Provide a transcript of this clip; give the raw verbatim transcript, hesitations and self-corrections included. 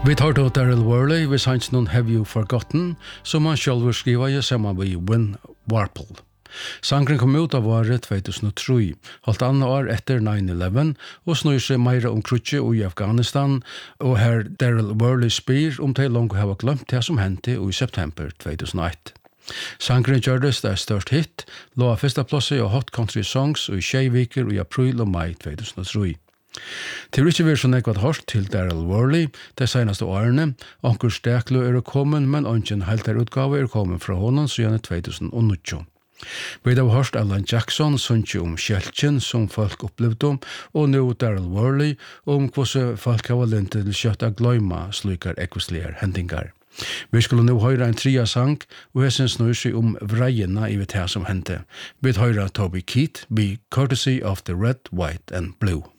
Vi tar då Daryl Worley, vi sanns noen Have You Forgotten, som han själv skriva i samma vi Win Warple. Sangren kom ut av året två tusen och tre, halvt annet år etter nine eleven, og snur seg meira om krutje i Afghanistan, og her Daryl Worley spyr om de langt hava glemt det som hendte i september two thousand eight. Sangren gjørdes det størst hit, lå av første plasset og Hot Country Songs i tjei-viker i april og mai two thousand three. Til ikke vil så nekvat hårst til Daryl Worley de senaste årene, onkur steklo er kommet, men ongen helter utgave er kommet fra honom siden two thousand nine. Vi har hørt Alan Jackson sunnkje om kjeltjen som folk opplevde, og nå Daryl Worley om hvordan folk har valgt til kjøtt å gløyma slukar ekvistlige hendingar. Vi skulle nå høre en tria sang, og jeg synes nå seg om vreiene i det som hendte. Vi hører Toby Keith, Be Courtesy of the Red, White and Blue.